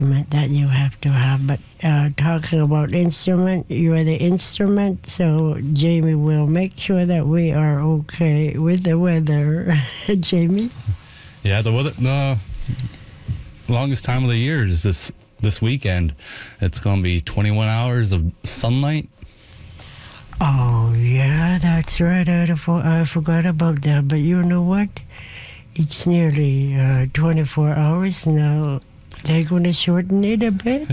that you have to have. But talking about instrument, you are the instrument, so Jamie will make sure that we are okay with the weather. Jamie? Yeah, the weather. The longest time of the year is this weekend. It's going to be 21 hours of sunlight. Oh, yeah, that's right. I forgot about that. But you know what? It's nearly 24 hours now. They're going to shorten it a bit.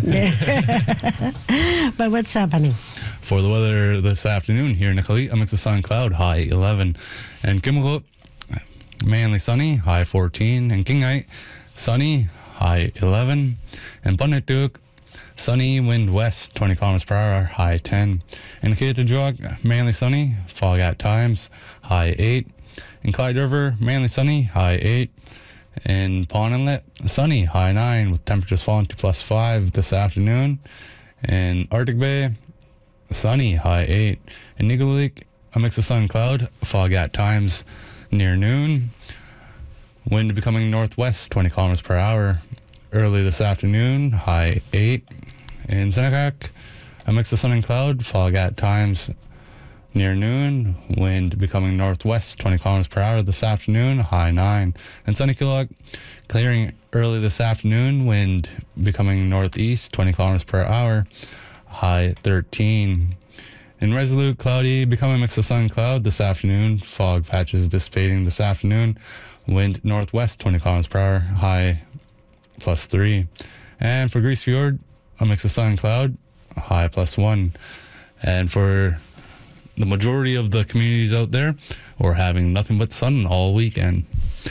But what's happening? For the weather this afternoon here in Nicollet, a mix of sun and cloud, high 11. And Kimmelhook, mainly sunny, high 14. And Kingyte, sunny, high 11. And Bunnetuk, sunny, wind west, 20 kilometers per hour, high 10. And Kittajog, mainly sunny, fog at times, high 8. In Clyde River, mainly sunny, high 8. In Pond Inlet, sunny, high 9, with temperatures falling to +5 this afternoon. In Arctic Bay, sunny, high 8. In Nigulik, a mix of sun and cloud, fog at times near noon. Wind becoming northwest, 20 kilometers per hour. Early this afternoon, high 8. In Senekak, a mix of sun and cloud, fog at times near noon. Wind becoming northwest, 20 kilometers per hour this afternoon, high 9. In Sunnykilock, clearing early this afternoon. Wind becoming northeast, 20 kilometers per hour, high 13. In Resolute, cloudy, becoming a mix of sun and cloud this afternoon. Fog patches dissipating this afternoon. Wind northwest, 20 kilometers per hour, high +3. And for Grease Fjord, a mix of sun and cloud, high +1. And for the majority of the communities out there, we're having nothing but sun all weekend.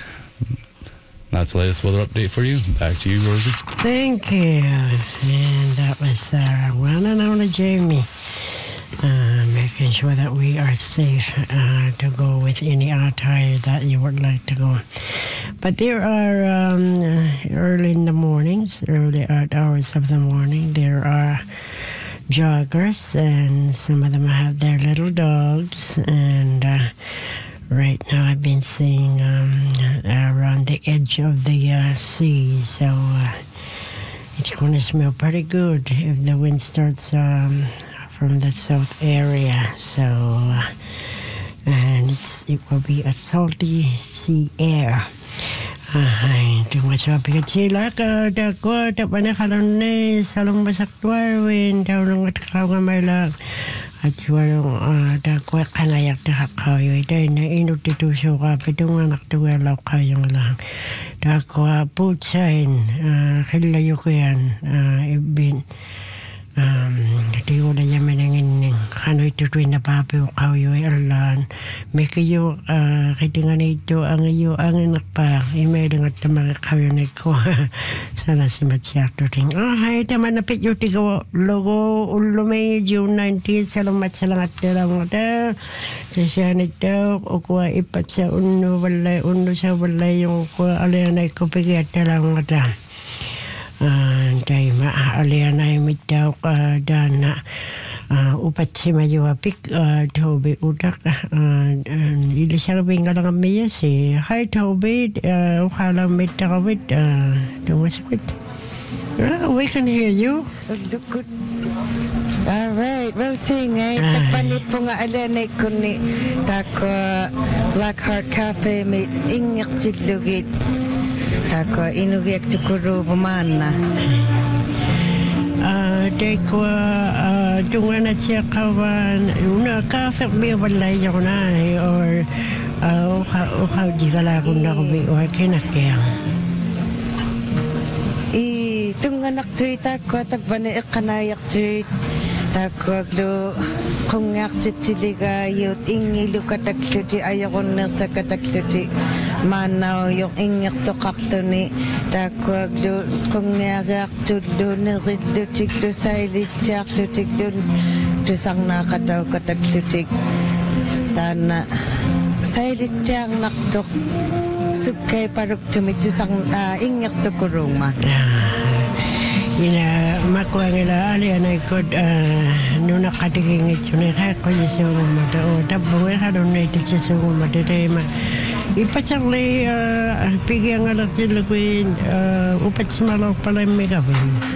That's the latest weather update for you. Back to you, Rosie. Thank you. And that was one and only Jamie. Making sure that we are safe to go with any attire that you would like to go. But there are early in the mornings, early hours of the morning, there are joggers, and some of them have their little dogs. And right now I've been seeing around the edge of the sea, so it's going to smell pretty good if the wind starts from the south area. So and it will be a salty sea air. Tunggu sabi kecil ka dako dapat nak kalau ni salong masak Darwin daun ngat kau ngamelak at walong dako kanayak dak kau yoi na inut itu suka pedung anak tu elok kayong lang dako putsain khilayo yan ibin tiyo na yaman ang ining kano ito tuwin na papi o kayo ay alan may kayo kitingan ito ang iyo ang inak pa imay dangat na mga kayo na ko sana si Matsiak tuting hay taman na pityo tigo logo ulo may June 19 salamat sa langat nila mo da kasi nito o kuha ipat sa uno sa walay yung kuha alayanay ko pigat nila mo da Dahil maalian ay mitaw ka dana upat si mayuapik Toby udak ilisarabing ka lang miya si hi Toby ukalang mitakawit dumasakit we can hear you good. All right, Rosie ngay takpanit po nga alanay ko ni tako Blackheart Cafe may ingyak tilugit tako inugyak tukuro pamana Deko tungan at siya kawan una kafe may walay ako na or ukaw di ka lang na kami or kinakayang tungan aktuit tako tagbana ikanayak tuit tako aglo kung aktuit siligayot ingilu katakluti ayakon na sa katakluti manaw yung ingyak to kaktuni tako aglo kung aktuit do niridlo tiklo sailit tiklo tiklo tusang nakadaw kataklutik tana sailit tiyak naktok sukay parok tumitusang ingyak to kuruma ila makuha nila ali anay kod nuna katigingit yun ay kaya ko yung sungong mata o tabong ay kadong na iti sa sungong mata tayo Ipacakli, pigi ang alat nila ko upat sa malaw pala yung may gawin.